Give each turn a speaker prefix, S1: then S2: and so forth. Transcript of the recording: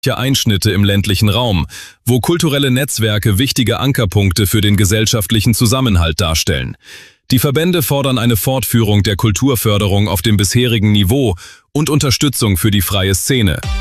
S1: Einschnitte im ländlichen Raum, wo kulturelle Netzwerke wichtige Ankerpunkte für den gesellschaftlichen Zusammenhalt darstellen. Die Verbände fordern eine Fortführung der Kulturförderung auf dem bisherigen Niveau und Unterstützung für die freie Szene.